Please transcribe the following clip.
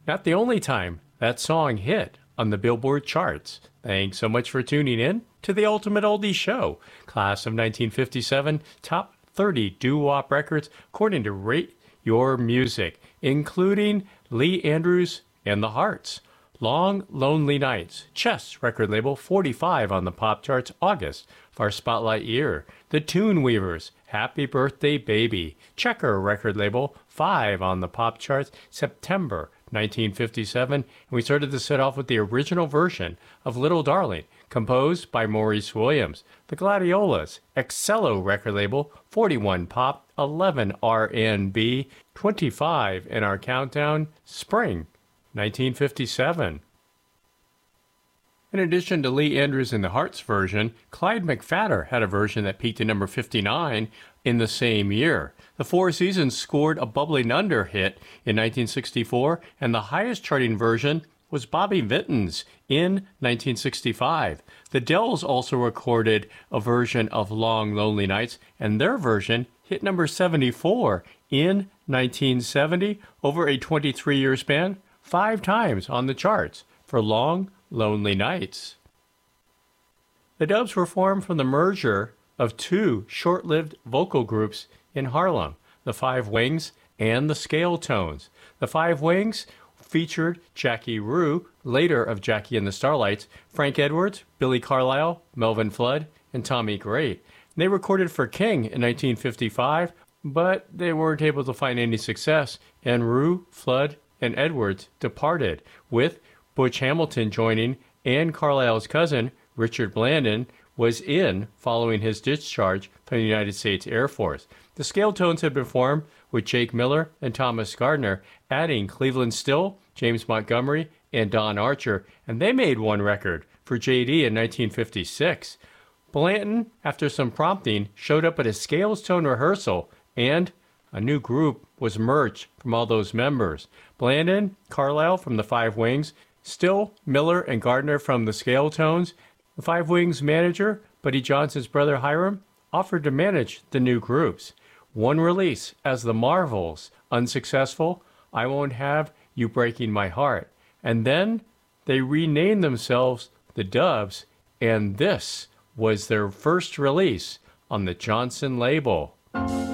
Not the only time that song hit on the Billboard charts. Thanks so much for tuning in to the Ultimate Oldies Show, Class of 1957, Top 30 Doo-Wop Records, according to Rate Your Music, including Lee Andrews and the Hearts. Long Lonely Nights, Chess record label, 45 on the pop charts, August of our spotlight year. The Tune Weavers, Happy Birthday Baby, Checker record label, 5 on the pop charts, September 1957. And we started the set off with the original version of Little Darling, composed by Maurice Williams. The Gladiolas, Excello record label, 41 pop, 11 R&B, 25 in our countdown, Spring 1957. In addition to Lee Andrews and the Hearts version, Clyde McPhatter had a version that peaked at number 59 in the same year. The Four Seasons scored a bubbling under hit in 1964, and the highest charting version was Bobby Vinton's in 1965. The Dells also recorded a version of Long Lonely Nights, and their version hit number 74 in 1970 over a 23-year span, 5 times on the charts for Long Lonely Nights. The Dubs were formed from the merger of two short-lived vocal groups in Harlem, the Five Wings and the Scale Tones. The Five Wings featured Jackie Rue, later of Jackie and the Starlights, Frank Edwards, Billy Carlisle, Melvin Flood, and Tommy Great. They recorded for King in 1955, but they weren't able to find any success, and Rue, Flood, and Edwards departed, with Butch Hamilton joining, and Carlisle's cousin, Richard Blandon, was in following his discharge from the United States Air Force. The Scale Tones had been formed with Jake Miller and Thomas Gardner, adding Cleveland Still, James Montgomery, and Don Archer, and they made one record for JD in 1956. Blanton, after some prompting, showed up at a Scales Tone rehearsal, and a new group was merged from all those members. Blandon, Carlisle from the Five Wings, Still, Miller, and Gardner from the Scale Tones. The Five Wings manager, Buddy Johnson's brother Hiram, offered to manage the new groups. One release as the Marvels, unsuccessful, I Won't Have You Breaking My Heart. And then they renamed themselves the Dubs, and this was their first release on the Johnson label.